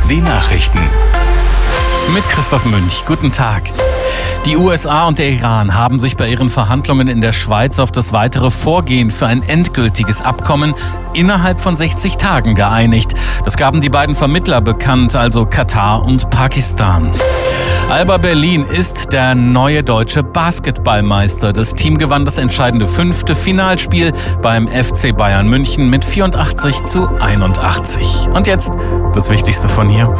Die Nachrichten. Mit Christoph Münch. Guten Tag. Die USA und der Iran haben sich bei ihren Verhandlungen in der Schweiz auf das weitere Vorgehen für ein endgültiges Abkommen innerhalb von 60 Tagen geeinigt. Das gaben die beiden Vermittler bekannt, also Katar und Pakistan. Alba Berlin ist der neue deutsche Basketballmeister. Das Team gewann das entscheidende 5. Finalspiel beim FC Bayern München mit 84:81. Und jetzt das Wichtigste von hier.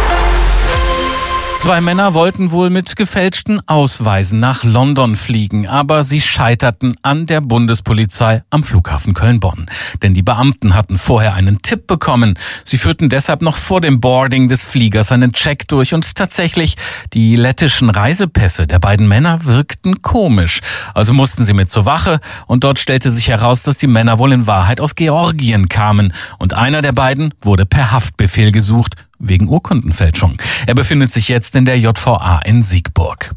2 Männer wollten wohl mit gefälschten Ausweisen nach London fliegen, aber sie scheiterten an der Bundespolizei am Flughafen Köln-Bonn. Denn die Beamten hatten vorher einen Tipp bekommen. Sie führten deshalb noch vor dem Boarding des Fliegers einen Check durch und tatsächlich, die lettischen Reisepässe der beiden Männer wirkten komisch. Also mussten sie mit zur Wache und dort stellte sich heraus, dass die Männer wohl in Wahrheit aus Georgien kamen. Und einer der beiden wurde per Haftbefehl gesucht, wegen Urkundenfälschung. Er befindet sich jetzt in der JVA in Siegburg.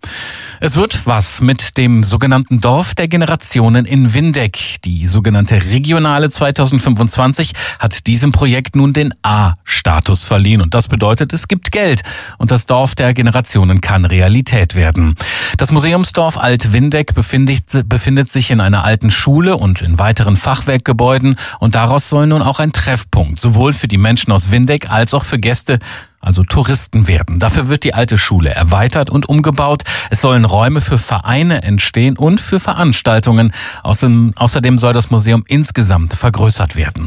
Es wird was mit dem sogenannten Dorf der Generationen in Windeck. Die sogenannte Regionale 2025 hat diesem Projekt nun den A-Status verliehen. Und das bedeutet, es gibt Geld. Und das Dorf der Generationen kann Realität werden. Das Museumsdorf Alt-Windeck befindet sich in einer alten Schule und in weiteren Fachwerkgebäuden. Und daraus soll nun auch ein Treffpunkt, sowohl für die Menschen aus Windeck als auch für Gäste, also Touristen, werden. Dafür wird die alte Schule erweitert und umgebaut. Es sollen Räume für Vereine entstehen und für Veranstaltungen. Außerdem soll das Museum insgesamt vergrößert werden.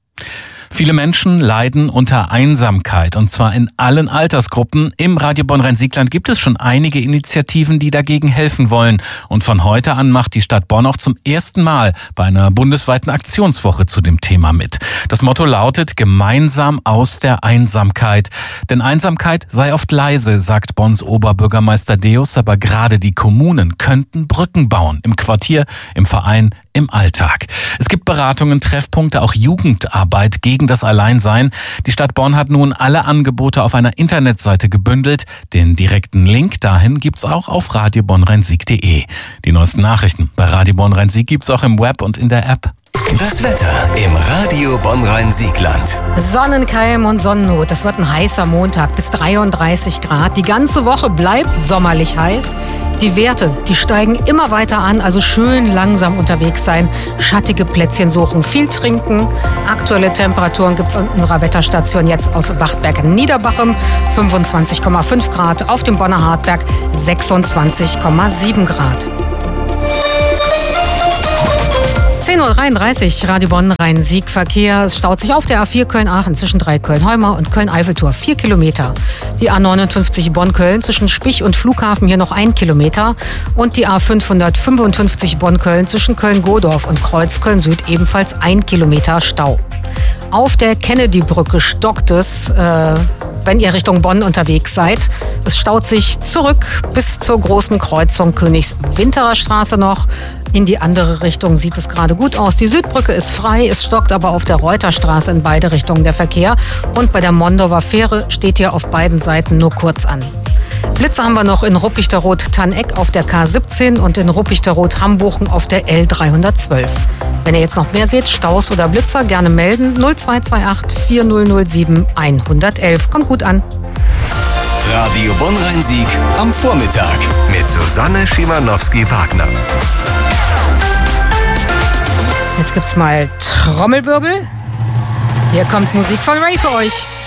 Viele Menschen leiden unter Einsamkeit, und zwar in allen Altersgruppen. Im Radio Bonn-Rhein-Siegland gibt es schon einige Initiativen, die dagegen helfen wollen. Und von heute an macht die Stadt Bonn auch zum ersten Mal bei einer bundesweiten Aktionswoche zu dem Thema mit. Das Motto lautet: Gemeinsam aus der Einsamkeit. Denn Einsamkeit sei oft leise, sagt Bonns Oberbürgermeister Deus, aber gerade die Kommunen könnten Brücken bauen. Im Quartier, im Verein, im Alltag. Es gibt Beratungen, Treffpunkte, auch Jugendarbeit gegen das Alleinsein. Die Stadt Bonn hat nun alle Angebote auf einer Internetseite gebündelt. Den direkten Link dahin gibt's auch auf radiobonnrheinsieg.de. Die neuesten Nachrichten bei Radio Bonn-Rhein-Sieg gibt's auch im Web und in der App. Das Wetter im Radio Bonn-Rhein-Siegland. Sonnenkeim und Sonnennot. Das wird ein heißer Montag bis 33 Grad. Die ganze Woche bleibt sommerlich heiß. Die Werte, die steigen immer weiter an, also schön langsam unterwegs sein, schattige Plätzchen suchen, viel trinken. Aktuelle Temperaturen gibt's an unserer Wetterstation jetzt aus Wachtberg-Niederbachem, 25,5 Grad, auf dem Bonner Hartberg 26,7 Grad. 10:33 Uhr, Radio Bonn-Rhein-Sieg Verkehr. Es staut sich auf der A4 Köln-Aachen zwischen Dreiköln-Heumau und Köln-Eiffeltor 4 Kilometer. Die A59 Bonn-Köln zwischen Spich und Flughafen hier noch 1 Kilometer. Und die A555 Bonn-Köln zwischen Köln-Godorf und Kreuz Köln-Süd ebenfalls 1 Kilometer Stau. Auf der Kennedy-Brücke stockt es, wenn ihr Richtung Bonn unterwegs seid. Es staut sich zurück bis zur großen Kreuzung Königs-Winterer Straße noch. In die andere Richtung sieht es gerade gut aus. Die Südbrücke ist frei, es stockt aber auf der Reuterstraße in beide Richtungen der Verkehr. Und bei der Mondorfer Fähre steht hier auf beiden Seiten nur kurz an. Blitze haben wir noch in Ruppichteroth-Tanneck auf der K17 und in Ruppichteroth-Hambuchen auf der L312. Wenn ihr jetzt noch mehr seht, Staus oder Blitzer, gerne melden. 0228 4007 111. Kommt gut an. Radio Bonn-Rhein-Sieg am Vormittag mit Susanne Schimanowski-Wagner. Jetzt gibt's mal Trommelwirbel. Hier kommt Musik von Ray für euch.